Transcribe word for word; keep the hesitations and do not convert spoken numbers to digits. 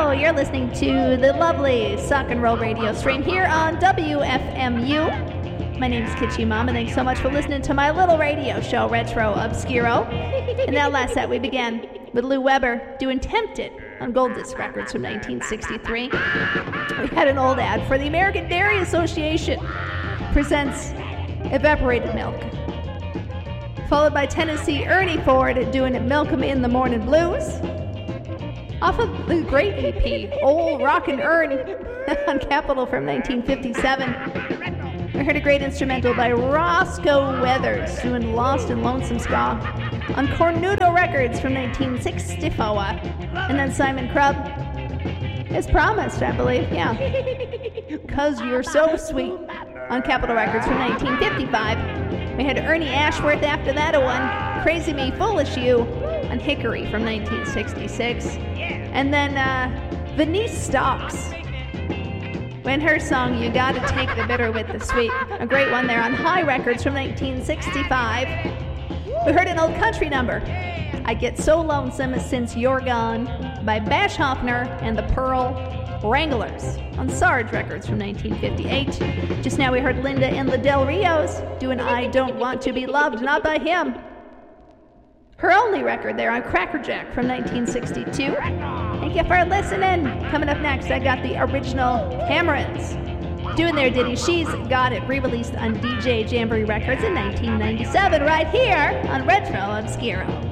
Hello, you're listening to the lovely Sock and Roll radio stream here on W F M U. My name is Kitschy Mom, and thanks so much for listening to my little radio show, Retro Obscuro. And that last set, we began with Lou Weber doing Tempted on Gold Disc Records from nineteen sixty-three. We had an old ad for the American Dairy Association presents Evaporated Milk, followed by Tennessee Ernie Ford doing Milk 'Em in the Morning Blues, off of the great E P, Old Rockin' Ernie, on Capitol from nineteen fifty-seven. We heard a great instrumental by Roscoe Weathers doing Lost and Lonesome Ska on Cornudo Records from nineteen sixty-four. And then Simon Krubb, as promised, I believe, yeah, 'Cause You're So Sweet on Capitol Records from nineteen fifty-five. We had Ernie Ashworth after that one, Crazy Me, Foolish You on Hickory from nineteen sixty-six. And then uh, Venice Stocks, when her song You Gotta Take the Bitter with the Sweet, a great one there on High Records from nineteen sixty-five. We heard an old country number, I Get So Lonesome Since You're Gone, by Bash Hoffner and the Pearl Wranglers on Sarge Records from nineteen fifty-eight. Just now we heard Linda and the Del Rios doing I Don't Want to Be Loved, not by him. Her only record there on Crackerjack from nineteen sixty-two. Thank you for listening. Coming up next, I got the original Camerons doing their ditty She's Got It, re-released on D J Jamboree Records in nineteen ninety-seven, right here on Retro Obscuro.